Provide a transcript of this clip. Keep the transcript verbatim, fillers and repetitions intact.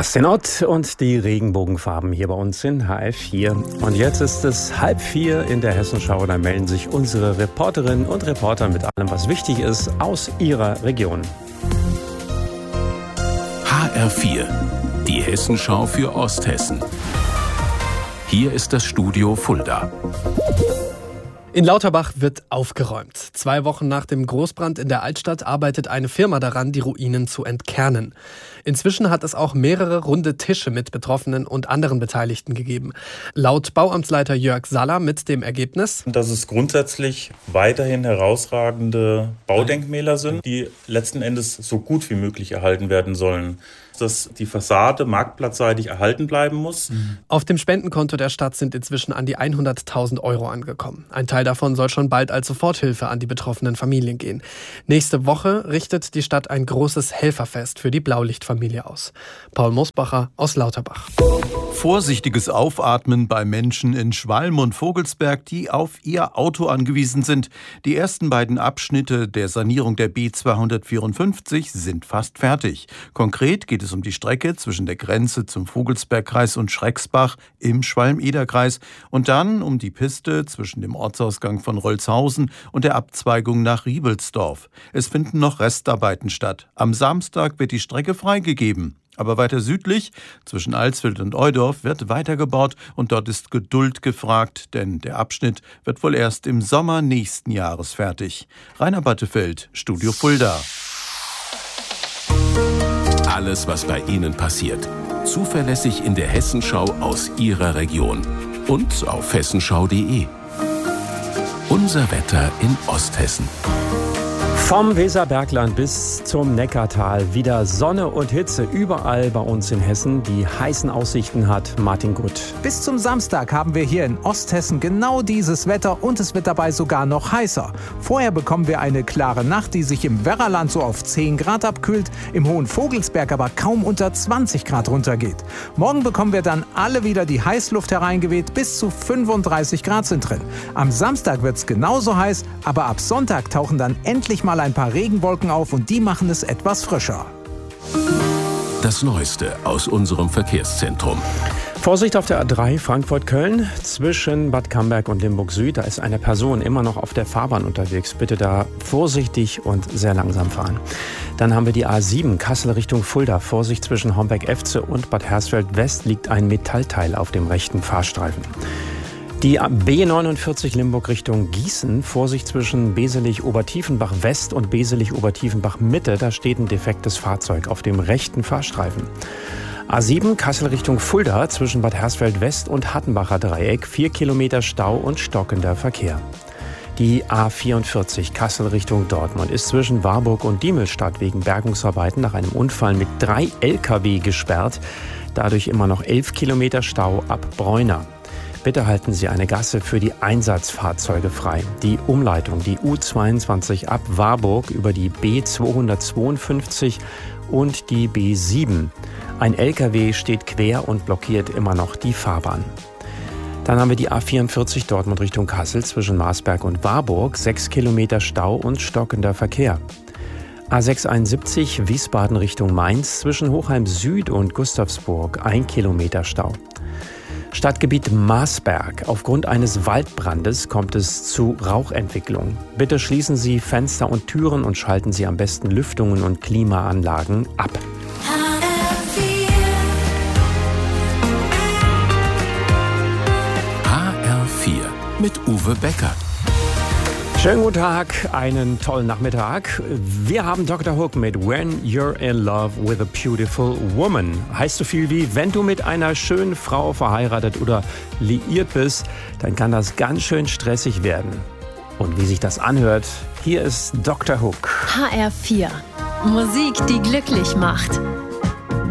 Kerstin Ott und die Regenbogenfarben hier bei uns in H R vier. Und jetzt ist es halb vier in der Hessenschau. Da melden sich unsere Reporterinnen und Reporter mit allem, was wichtig ist, aus ihrer Region. H R vier, die Hessenschau für Osthessen. Hier ist das Studio Fulda. In Lauterbach wird aufgeräumt. Zwei Wochen nach dem Großbrand in der Altstadt arbeitet eine Firma daran, die Ruinen zu entkernen. Inzwischen hat es auch mehrere runde Tische mit Betroffenen und anderen Beteiligten gegeben. Laut Bauamtsleiter Jörg Saller mit dem Ergebnis, dass es grundsätzlich weiterhin herausragende Baudenkmäler sind, die letzten Endes so gut wie möglich erhalten werden sollen. Dass die Fassade marktplatzseitig erhalten bleiben muss. Auf dem Spendenkonto der Stadt sind inzwischen an die hunderttausend Euro angekommen. Ein Teil davon soll schon bald als Soforthilfe an die betroffenen Familien gehen. Nächste Woche richtet die Stadt ein großes Helferfest für die Blaulichtfamilie aus. Paul Mosbacher aus Lauterbach. Vorsichtiges Aufatmen bei Menschen in Schwalm und Vogelsberg, die auf ihr Auto angewiesen sind. Die ersten beiden Abschnitte der Sanierung der B zweihundertvierundfünfzig sind fast fertig. Konkret geht es um die Strecke zwischen der Grenze zum Vogelsbergkreis und Schrecksbach im Schwalm-Eder-Kreis und dann um die Piste zwischen dem Ortsausgang von Rolzhausen und der Abzweigung nach Riebelsdorf. Es finden noch Restarbeiten statt. Am Samstag wird die Strecke freigegeben. Aber weiter südlich, zwischen Alsfeld und Eudorf, wird weitergebaut und dort ist Geduld gefragt, denn der Abschnitt wird wohl erst im Sommer nächsten Jahres fertig. Rainer Battefeld, Studio Fulda. Alles, was bei Ihnen passiert. Zuverlässig in der Hessenschau aus Ihrer Region. Und auf hessenschau punkt de. Unser Wetter in Osthessen. Vom Weserbergland bis zum Neckartal wieder Sonne und Hitze überall bei uns in Hessen. Die heißen Aussichten hat Martin Gutt. Bis zum Samstag haben wir hier in Osthessen genau dieses Wetter und es wird dabei sogar noch heißer. Vorher bekommen wir eine klare Nacht, die sich im Werraland so auf zehn Grad abkühlt, im Hohen Vogelsberg aber kaum unter zwanzig Grad runtergeht. Morgen bekommen wir dann alle wieder die Heißluft hereingeweht, bis zu fünfunddreißig Grad sind drin. Am Samstag wird es genauso heiß, aber ab Sonntag tauchen dann endlich mal ein paar Regenwolken auf und die machen es etwas frischer. Das Neueste aus unserem Verkehrszentrum. Vorsicht auf der A drei Frankfurt-Köln zwischen Bad Camberg und Limburg-Süd. Da ist eine Person immer noch auf der Fahrbahn unterwegs. Bitte da vorsichtig und sehr langsam fahren. Dann haben wir die A sieben Kassel Richtung Fulda. Vorsicht zwischen Homberg-Efze und Bad Hersfeld-West liegt ein Metallteil auf dem rechten Fahrstreifen. Die B neunundvierzig Limburg Richtung Gießen, Vorsicht zwischen Beselich-Obertiefenbach-West und Beselich-Obertiefenbach-Mitte, da steht ein defektes Fahrzeug auf dem rechten Fahrstreifen. A sieben Kassel Richtung Fulda, zwischen Bad Hersfeld-West und Hattenbacher Dreieck, vier Kilometer Stau und stockender Verkehr. Die A vierundvierzig Kassel Richtung Dortmund ist zwischen Warburg und Diemelstadt wegen Bergungsarbeiten nach einem Unfall mit drei L K W gesperrt, dadurch immer noch elf Kilometer Stau ab Bräuna. Bitte halten Sie eine Gasse für die Einsatzfahrzeuge frei. Die Umleitung, die U zweiundzwanzig ab Warburg über die B zweihundertzweiundfünfzig und die B sieben. Ein L K W steht quer und blockiert immer noch die Fahrbahn. Dann haben wir die A vierundvierzig Dortmund Richtung Kassel zwischen Marsberg und Warburg, sechs Kilometer Stau und stockender Verkehr. A sechshunderteinundsiebzig Wiesbaden Richtung Mainz zwischen Hochheim Süd und Gustavsburg, ein Kilometer Stau. Stadtgebiet Marsberg. Aufgrund eines Waldbrandes kommt es zu Rauchentwicklung. Bitte schließen Sie Fenster und Türen und schalten Sie am besten Lüftungen und Klimaanlagen ab. H R vier mit Uwe Becker. Schönen guten Tag, einen tollen Nachmittag. Wir haben Doktor Hook mit When You're in Love with a Beautiful Woman. Heißt so viel wie, wenn du mit einer schönen Frau verheiratet oder liiert bist, dann kann das ganz schön stressig werden. Und wie sich das anhört, hier ist Doktor Hook. H R vier. Musik, die glücklich macht.